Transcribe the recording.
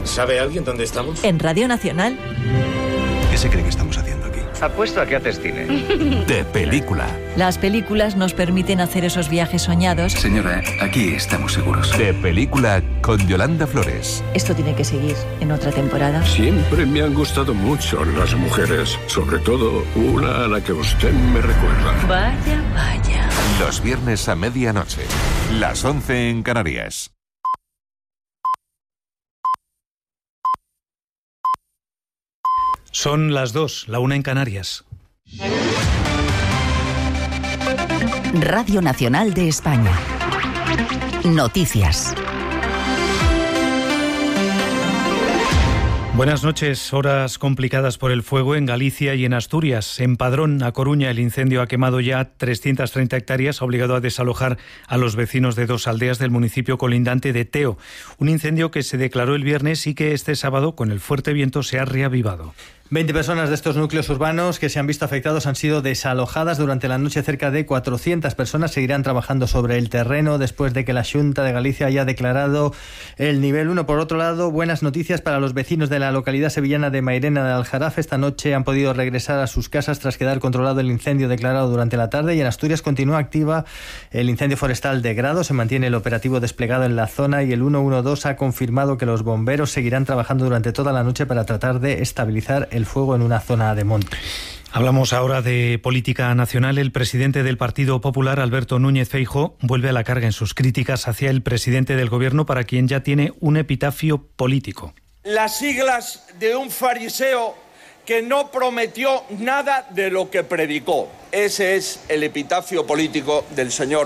¿Sabe alguien dónde estamos? En Radio Nacional. ¿Qué se cree que estamos haciendo aquí? Apuesto a que haces cine. De película. Las películas nos permiten hacer esos viajes soñados. Señora, aquí estamos seguros. De película con Yolanda Flores. Esto tiene que seguir en otra temporada. Siempre me han gustado mucho las mujeres, sobre todo una a la que usted me recuerda. Vaya, vaya. Los viernes a medianoche. Las 11 en Canarias. Son las 2, la 1 en Canarias. Radio Nacional de España. Noticias. Buenas noches. Horas complicadas por el fuego en Galicia y en Asturias. En Padrón, a Coruña, el incendio ha quemado ya 330 hectáreas, ha obligado a desalojar a los vecinos de 2 aldeas del municipio colindante de Teo. Un incendio que se declaró el viernes y que este sábado, con el fuerte viento, se ha reavivado. 20 personas de estos núcleos urbanos que se han visto afectados han sido desalojadas durante la noche. Cerca de 400 personas seguirán trabajando sobre el terreno después de que la Xunta de Galicia haya declarado el nivel 1. Por otro lado, buenas noticias para los vecinos de la localidad sevillana de Mairena de Aljarafe. Esta noche han podido regresar a sus casas tras quedar controlado el incendio declarado durante la tarde. Y en Asturias continúa activa el incendio forestal de Grado. Se mantiene el operativo desplegado en la zona y el 112 ha confirmado que los bomberos seguirán trabajando durante toda la noche para tratar de estabilizar el fuego en una zona de monte. Hablamos ahora de política nacional. El presidente del Partido Popular, Alberto Núñez Feijóo, vuelve a la carga en sus críticas hacia el presidente del gobierno, para quien ya tiene un epitafio político. Las siglas de un fariseo que no prometió nada de lo que predicó. Ese es el epitafio político del señor